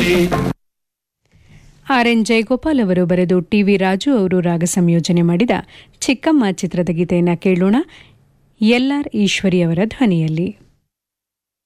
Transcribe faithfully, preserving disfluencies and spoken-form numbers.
R N Jayagopal ಅವರು ಬರೆದು TV Raju ಅವರು ರಾಗ ಸಂಯೋಜನೆ ಮಾಡಿದ ಚಿಕ್ಕಮ್ಮ ಚಿತ್ರದ ಗೀತೆಯನ್ನು ಕೇಳೋಣ. ಎಲ್ ಆರ್ ಈಶ್ವರಿ ಅವರ ಧ್ವನಿಯಲ್ಲಿ.